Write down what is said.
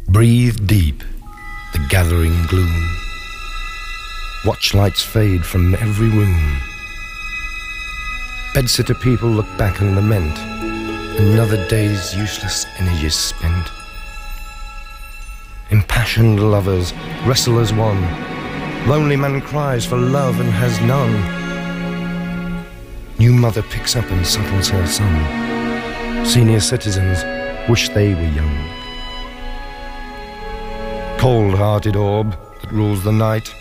Breathe deep the gathering gloom. Watch lights fade from every room. Bedsitter people look back and lament. Another day's useless energy spent. Impassioned lovers wrestle as one. Lonely man cries for love and has none. New mother picks up and settles her son. Senior citizens wish they were young. Cold-hearted orb that rules the night.